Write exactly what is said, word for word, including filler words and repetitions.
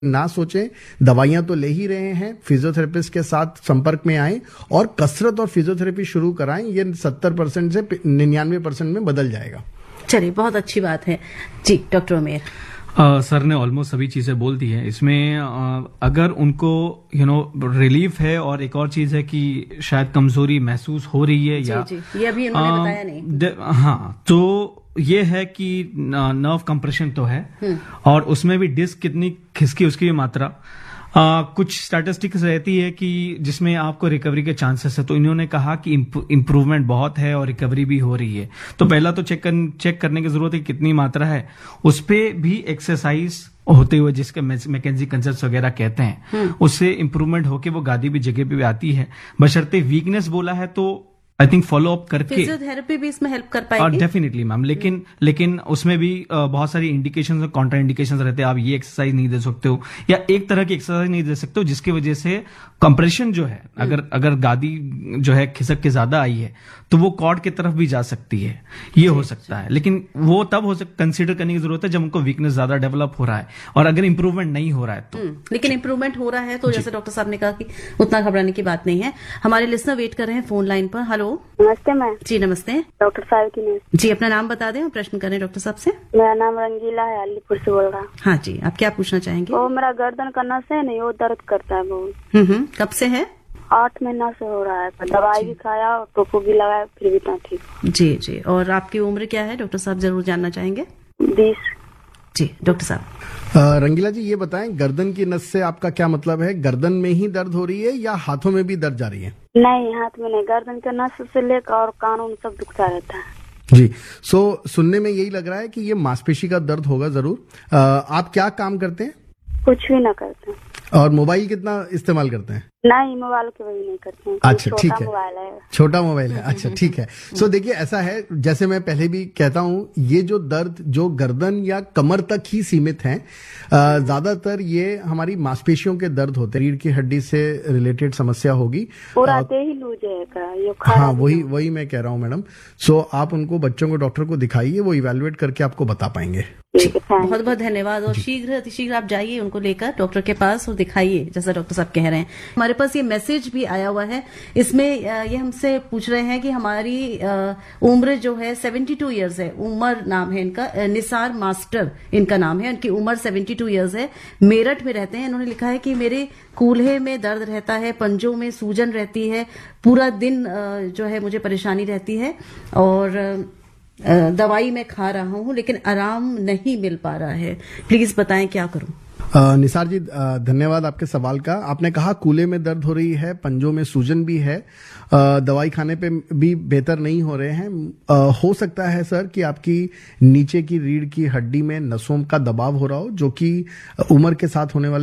ना सोचें, दवाइयां तो ले ही रहे हैं, फिजियोथेरेपिस्ट के साथ संपर्क में आएं और कसरत और फिजियोथेरेपी शुरू कराएं। ये सत्तर परसेंट से निन्यानवे परसेंट में बदल जाएगा। चलिए, बहुत अच्छी बात है जी। डॉक्टर उमेर, Uh, सर ने ऑलमोस्ट सभी चीजें बोल दी है। इसमें uh, अगर उनको यू नो रिलीफ है और एक और चीज है कि शायद कमजोरी महसूस हो रही है जी, या जी, ये अभी उन्होंने uh, बताया नहीं। हाँ, तो ये है कि नर्व कंप्रेशन तो है और उसमें भी डिस्क कितनी खिसकी उसकी भी मात्रा। आ, कुछ स्टैटिस्टिक्स रहती है कि जिसमें आपको रिकवरी के चांसेस है, तो इन्होंने कहा कि इम्प्रूवमेंट बहुत है और रिकवरी भी हो रही है। तो पहला तो चेक कर, चेक करने की जरूरत है कितनी मात्रा है। उस पे भी एक्सरसाइज होते हुए, जिसके मैकेंजी कंसेप्ट वगैरह कहते हैं, उससे इम्प्रूवमेंट होके वो गादी भी जगह पे भी आती है। बशर्ते वीकनेस बोला है तो आई थिंक फॉलो अप करके फिजियोथेरेपी भी इसमें हेल्प कर पाएगी। डेफिनेटली मैम, लेकिन लेकिन उसमें भी uh, बहुत सारी इंडिकेशंस और कॉन्ट्रा इंडिकेशंस रहते हैं। आप ये एक्सरसाइज नहीं दे सकते हो या एक तरह की एक्सरसाइज नहीं दे सकते हो जिसकी वजह से कंप्रेशन जो है, अगर अगर गादी जो है खिसक के ज्यादा आई है तो वो कॉर्ड की तरफ भी जा सकती है। ये हो सकता है, लेकिन वो तब हो सकता कंसिडर करने की जरूरत है जब उनको वीकनेस ज्यादा डेवलप हो रहा है और अगर इंप्रूवमेंट नहीं हो रहा है तो। लेकिन इंप्रूवमेंट हो रहा है तो जैसे डॉक्टर साहब ने कहा कि उतना घबराने की बात नहीं है। हमारे लिसनर वेट कर रहे हैं फोन लाइन पर। हेलो, नमस्ते मैम। जी नमस्ते। डॉक्टर साहब की नमस्ते जी, अपना नाम बता दें और प्रश्न करें डॉक्टर साहब से। मेरा नाम रंगीला है, अलीपुर से बोल रहा हूँ। हाँ जी, आप क्या पूछना चाहेंगे? वो मेरा गर्दन का नस है नहीं, वो दर्द करता है बहुत। हम्म, कब से है? आठ महीना से हो रहा है। दवाई भी खाया और टोपो भी लगाया, फिर भी ना ठीक। जी जी। और आपकी उम्र क्या है डॉक्टर साहब, जरूर जानना चाहेंगे। बीस। जी डॉक्टर साहब। रंगीला जी, ये बताएं, गर्दन की नस से आपका क्या मतलब है? गर्दन में ही दर्द हो रही है या हाथों में भी दर्द जा रही है? नहीं, हाथ में नहीं, गर्दन के नस से लेकर और कानून सब दुखता रहता है। जी, सो सुनने में यही लग रहा है कि ये मांसपेशी का दर्द होगा जरूर। आप क्या काम करते हैं? कुछ भी ना करते हैं। और मोबाइल कितना इस्तेमाल करते हैं? नहीं, मोबाइल के वही नहीं करते हैं। अच्छा, ठीक है, मोबाइल है, छोटा मोबाइल है। अच्छा, ठीक है। सो देखिए, ऐसा है, जैसे मैं पहले भी कहता हूँ, ये जो दर्द जो गर्दन या कमर तक ही सीमित है, ज्यादातर ये हमारी मांसपेशियों के दर्द होते हैं। रीढ़ की हड्डी से रिलेटेड समस्या होगी। ही लूज है। हाँ, वही वही मैं कह रहा हूँ मैडम। सो आप उनको, बच्चों को डॉक्टर को दिखाइए, वो इवेलुएट करके आपको बता पाएंगे। बहुत बहुत धन्यवाद। और शीघ्र अतिशीघ्र आप जाइए उनको लेकर डॉक्टर के पास और दिखाइए, जैसा डॉक्टर साहब कह रहे हैं। हमारे पास ये मैसेज भी आया हुआ है, इसमें ये हमसे पूछ रहे हैं कि हमारी उम्र जो है बहत्तर इयर्स है। उमर नाम है इनका, निसार मास्टर इनका नाम है। उनकी उम्र बहत्तर इयर्स है, मेरठ में रहते हैं। इन्होंने लिखा है कि मेरे कूल्हे में दर्द रहता है, पंजों में सूजन रहती है, पूरा दिन जो है मुझे परेशानी रहती है और दवाई मैं खा रहा हूं लेकिन आराम नहीं मिल पा रहा है। प्लीज बताएं क्या करूं? आ, निसार जी, धन्यवाद आपके सवाल का। आपने कहा कूल्हे में दर्द हो रही है, पंजों में सूजन भी है, आ, दवाई खाने पे भी बेहतर नहीं हो रहे हैं। आ, हो सकता है सर कि आपकी नीचे की रीढ़ की हड्डी में नसों का दबाव हो रहा हो, जो कि उम्र के साथ होने वाले